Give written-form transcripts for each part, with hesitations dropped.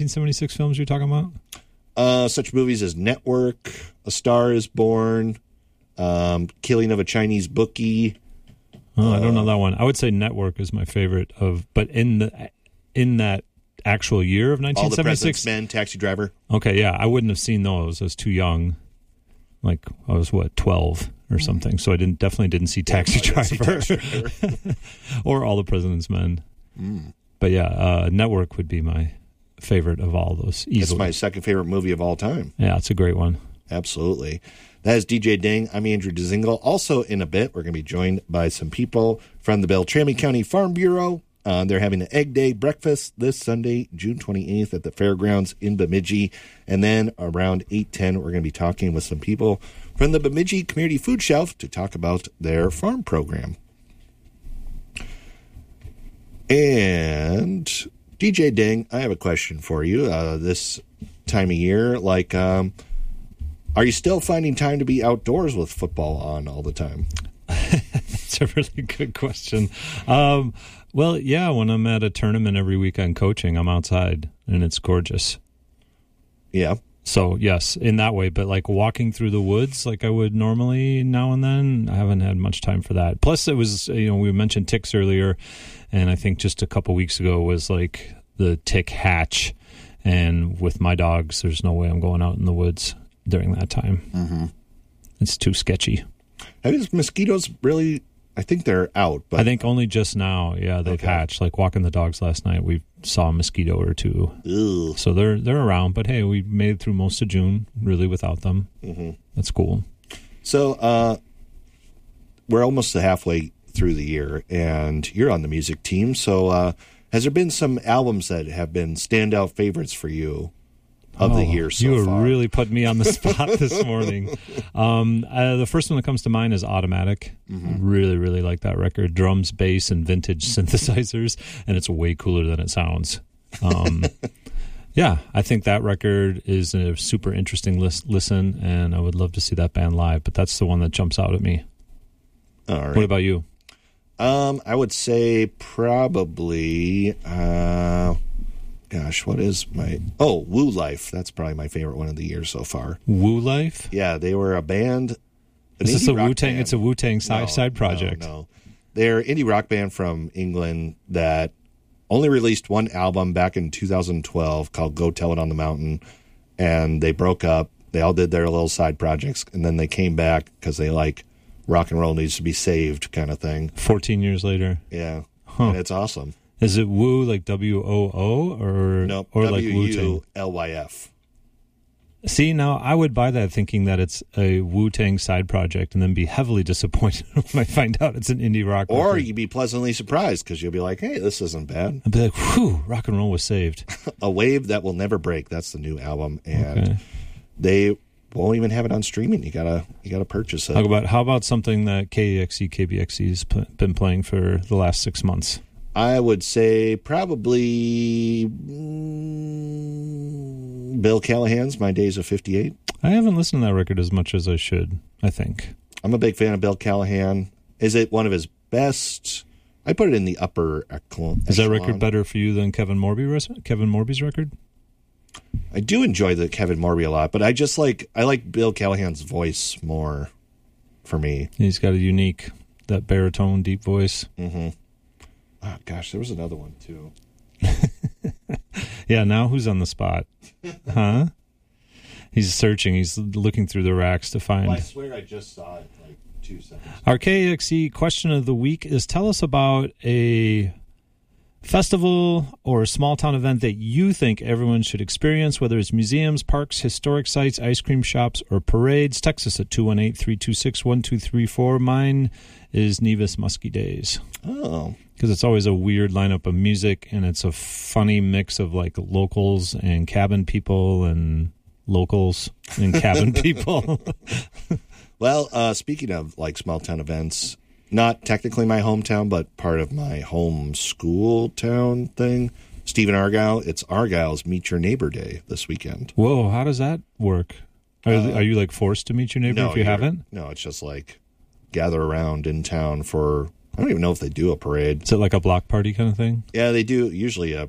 1976 films you're talking about? Such movies as Network, A Star is Born, Killing of a Chinese Bookie. Oh, I don't know that one. I would say Network is my favorite but in that actual year of 1976. All the President's Men, Taxi Driver. Okay, yeah, I wouldn't have seen those. I was too young. Like I was 12 or something. So I definitely didn't see Taxi Driver or All the President's Men. But yeah, Network would be my favorite of all those. Easily. It's my second favorite movie of all time. Yeah, it's a great one. Absolutely. That is DJ Ding. I'm Andrew Dzingel. Also in a bit, we're going to be joined by some people from the Beltrami County Farm Bureau. They're having an Egg Day breakfast this Sunday, June 28th at the fairgrounds in Bemidji. And then around 8:10, we're going to be talking with some people from the Bemidji Community Food Shelf to talk about their farm program. And DJ Ding, I have a question for you. This time of year, are you still finding time to be outdoors with football on all the time? That's a really good question. Well, yeah, when I'm at a tournament every weekend coaching, I'm outside, and it's gorgeous. Yeah. So, yes, in that way. But, walking through the woods like I would normally now and then, I haven't had much time for that. Plus, it was, we mentioned ticks earlier, and I think just a couple weeks ago was, the tick hatch. And with my dogs, there's no way I'm going out in the woods during that time. Mm-hmm. It's too sketchy. How does mosquitoes really... I think they're out, but... I think only just now, yeah, they've hatched. Walking the dogs last night, we saw a mosquito or two. Ugh. So they're around, but hey, we made it through most of June, really, without them. Mm-hmm. That's cool. So we're almost halfway through the year, and you're on the music team, so has there been some albums that have been standout favorites for you of the year so you far? Really put me on the spot this morning. The first one that comes to mind is Automatic. Mm-hmm. Really, really like that record. Drums, bass, and vintage synthesizers, and it's way cooler than it sounds. Yeah, I think that record is a super interesting listen, and I would love to see that band live, but that's the one that jumps out at me. All right. What about you? I would say probably... what is my... Oh, Woo Life. That's probably my favorite one of the year so far. Woo Life? Yeah, they were a band... Is this a Wu-Tang? It's a Wu-Tang side project. No. They're an indie rock band from England that only released one album back in 2012 called Go Tell It on the Mountain, and they broke up. They all did their little side projects, and then they came back because they rock and roll needs to be saved kind of thing. 14 years later. Yeah. Huh. And it's awesome. Is it Woo WOO or no? Or WULYF. See, now I would buy that thinking that it's a Wu-Tang side project, and then be heavily disappointed when I find out it's an indie rock. Or you'd be pleasantly surprised because you'll be like, "Hey, this isn't bad." I'd be like, "Whew, rock and roll was saved." A Wave That Will Never Break. That's the new album, and they won't even have it on streaming. You gotta purchase it. How about something that KBXC's been playing for the last 6 months? I would say probably Bill Callahan's My Days of 58. I haven't listened to that record as much as I should, I think. I'm a big fan of Bill Callahan. Is it one of his best? I put it in the upper echelon. Is that record better for you than Kevin Morby's record? I do enjoy the Kevin Morby a lot, but I like Bill Callahan's voice more for me. He's got that baritone, deep voice. Mm-hmm. Oh, gosh, there was another one, too. Yeah, now who's on the spot? Huh? He's searching. He's looking through the racks to find... Well, I swear I just saw it 2 seconds ago. Our KXE question of the week is, tell us about a festival or a small town event that you think everyone should experience, whether it's museums, parks, historic sites, ice cream shops, or parades. Text us at 218-326-1234. Mine is Nevis Muskie Days. Oh. Because it's always a weird lineup of music, and it's a funny mix of locals and cabin people and locals and cabin people. Well, speaking of small town events, not technically my hometown, but part of my home school town thing, Stephen Argyle. It's Argyle's Meet Your Neighbor Day this weekend. Whoa, how does that work? Are you forced to meet your neighbor if you haven't? No, it's just gather around in town for... I don't even know if they do a parade. Is it like a block party kind of thing? Yeah, they do usually a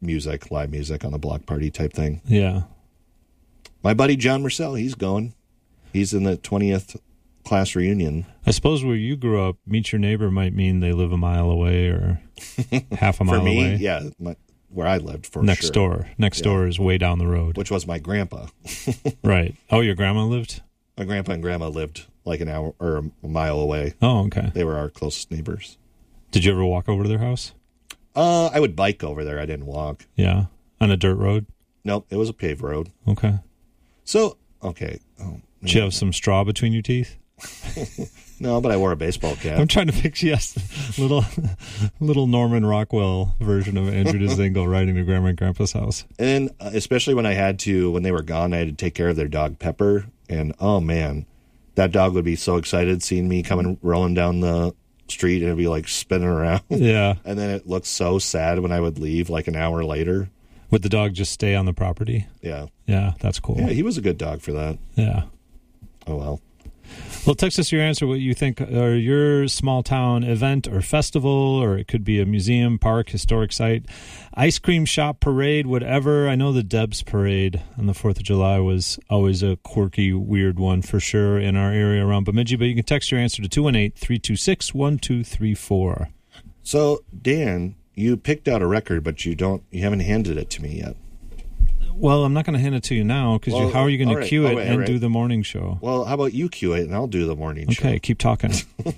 music, live music on the block party type thing. Yeah. My buddy John Marcel, he's going. He's in the 20th class reunion. I suppose where you grew up, meet your neighbor might mean they live a mile away or half a mile For me, away. yeah, where I lived for Next sure. door. Next door is way down the road. Which was my grandpa. Right. Oh, your grandma lived? My grandpa and grandma lived like an hour or a mile away. Oh, okay. They were our closest neighbors. Did you ever walk over to their house? I would bike over there. I didn't walk. Yeah. On a dirt road? Nope, it was a paved road. Okay. So, okay. Oh, Did you have some straw between your teeth? no, but I wore a baseball cap. I'm trying to picture, yes, little Norman Rockwell version of Andrew DeZingle riding to Grandma and Grandpa's house. And especially when they were gone, I had to take care of their dog, Pepper. And, oh, man, that dog would be so excited seeing me coming rolling down the street and it'd be like spinning around. Yeah. And then it looked so sad when I would leave like an hour later. Would the dog just stay on the property? Yeah. Yeah, that's cool. Yeah, he was a good dog for that. Yeah. Oh, well. Well, text us your answer, what you think are your small town event or festival, or it could be a museum, park, historic site, ice cream shop, parade, whatever. I know the Debs Parade on the 4th of July was always a quirky, weird one for sure in our area around Bemidji, but you can text your answer to 218-326-1234. So, Dan, you picked out a record, but you haven't handed it to me yet. Well, I'm not going to hand it to you now because how are you going to cue it and do the morning show? Well, how about you cue it and I'll do the morning show? Okay, keep talking.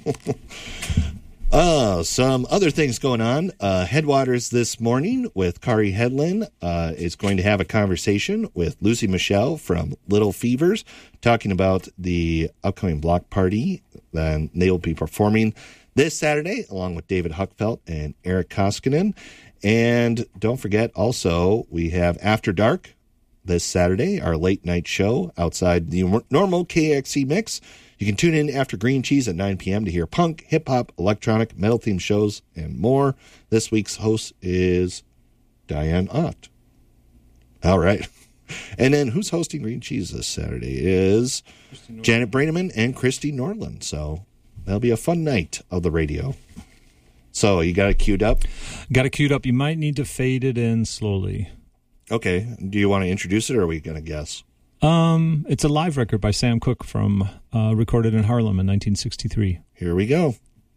Some other things going on. Headwaters this morning with Kari Hedlund is going to have a conversation with Lucy Michelle from Little Fevers talking about the upcoming block party. Then they will be performing this Saturday along with David Huckfelt and Eric Koskinen. And don't forget, also, we have After Dark this Saturday, our late night show outside the normal KXC mix. You can tune in after Green Cheese at 9 p.m. to hear punk, hip-hop, electronic, metal-themed shows, and more. This week's host is Diane Ott. All right. And then who's hosting Green Cheese this Saturday is Janet Braneman and Christy Norland. So that'll be a fun night of the radio. So you got it queued up? Got it queued up. You might need to fade it in slowly. Okay. Do you want to introduce it, or are we going to guess? It's a live record by Sam Cooke from recorded in Harlem in 1963. Here we go.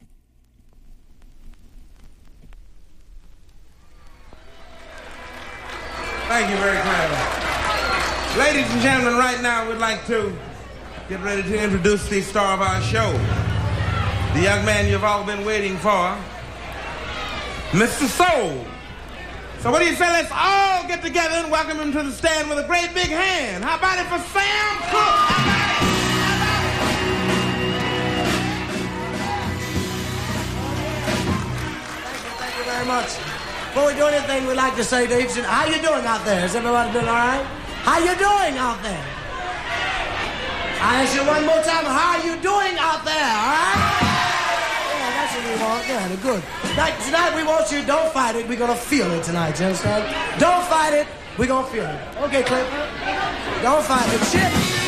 Thank you very kindly. Ladies and gentlemen, right now we'd like to get ready to introduce the star of our show. The young man you've all been waiting for, Mr. Soul. So what do you say, let's all get together and welcome him to the stand with a great big hand. How about it for Sam Cooke? Thank you very much. Before we do anything, we'd like to say to each, how you doing out there? Is everybody doing all right? How you doing out there? I ask you one more time, how are you doing out there, all right? Yeah, that's what we want. Yeah, good. Tonight we want you, don't fight it. We're going to feel it tonight, you understand? Don't fight it. We're going to feel it. Okay, Cliff. Don't fight it. Shit.